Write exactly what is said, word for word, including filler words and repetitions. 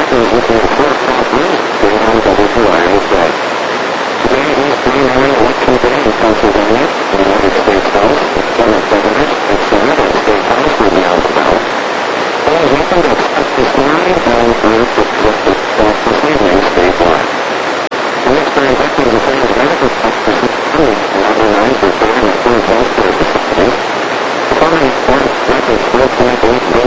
is looking at four o'clock news here on W two I A Today. Today is primary election day in Pennsylvania, the United States House, Lieutenant Governors, and Senate and State House will be on the ballot. Polls opened at six this morning and are projected to close this evening,